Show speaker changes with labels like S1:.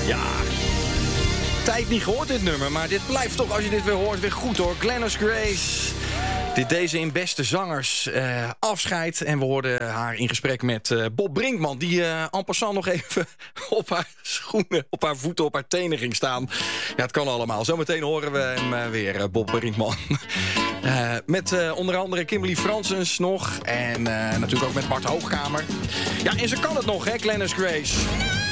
S1: Ja. Tijd niet gehoord dit nummer, maar dit blijft toch, als je dit weer hoort, weer goed hoor. Glennis Grace. Dit deed ze in Beste Zangers afscheid. En we hoorden haar in gesprek met Bob Brinkman, die en passant nog even op haar schoenen, op haar voeten, op haar tenen ging staan. Ja, het kan allemaal. Zometeen horen we hem weer, Bob Brinkman. Met onder andere Kimberly Fransens nog. En natuurlijk ook met Bart Hoogkamer. Ja, en ze kan het nog, hè, Glennis Grace.